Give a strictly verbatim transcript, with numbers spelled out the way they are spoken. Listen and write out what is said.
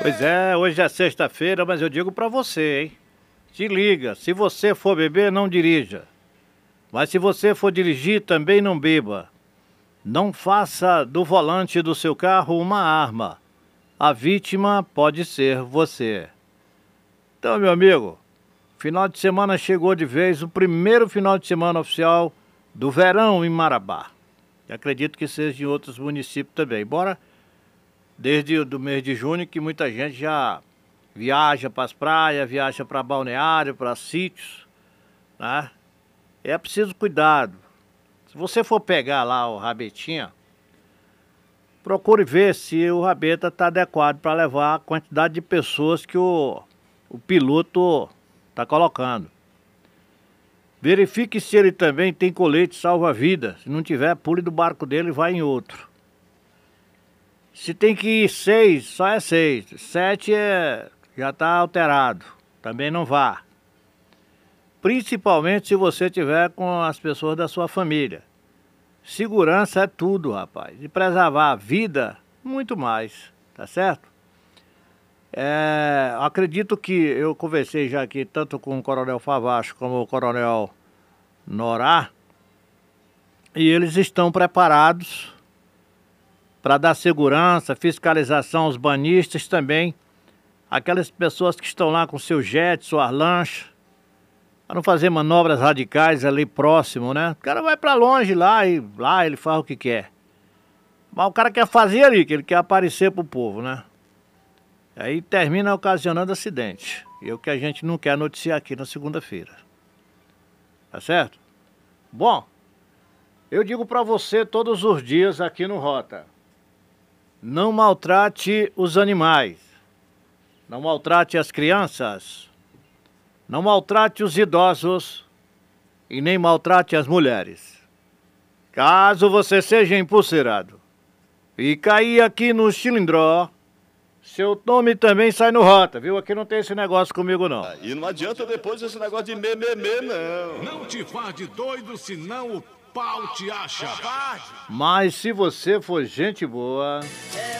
Pois é, hoje é sexta-feira, mas eu digo pra você, hein? Te liga, se você for beber, não dirija. Mas se você for dirigir, também não beba. Não faça do volante do seu carro uma arma. A vítima pode ser você. Então, meu amigo, final de semana chegou de vez, o primeiro final de semana oficial do verão em Marabá. E acredito que seja em outros municípios também. Embora desde o mês de junho que muita gente já viaja para as praias, viaja para balneário, para sítios, né? É preciso cuidado. Se você for pegar lá o rabetinha, procure ver se o rabeta está adequado para levar a quantidade de pessoas que o, o piloto está colocando. Verifique se ele também tem colete salva-vida. Se não tiver, pule do barco dele e vai em outro. Se tem que ir seis, só é seis. Sete é, já está alterado. Também não vá. Principalmente se você tiver com as pessoas da sua família. Segurança é tudo, rapaz. E preservar a vida, muito mais. Tá certo? É, acredito que eu conversei já aqui tanto com o Coronel Favacho como o Coronel Norá. E eles estão preparados para dar segurança, fiscalização aos banhistas também. Aquelas pessoas que estão lá com seu jet, suas lanchas. Para não fazer manobras radicais ali próximo, né? O cara vai para longe lá e lá ele faz o que quer. Mas o cara quer fazer ali, que ele quer aparecer pro povo, né? Aí termina ocasionando acidente. E é o que a gente não quer noticiar aqui na segunda-feira. Tá certo? Bom, eu digo para você todos os dias aqui no Rota. Não maltrate os animais. Não maltrate as crianças. Não maltrate os idosos e nem maltrate as mulheres. Caso você seja empulseirado e cair aqui no Chilindró, seu nome também sai no Rota, viu? Aqui não tem esse negócio comigo, não. E não adianta depois esse negócio de mememê, não. Não te faz de doido, senão o pau te acha. Mas se você for gente boa...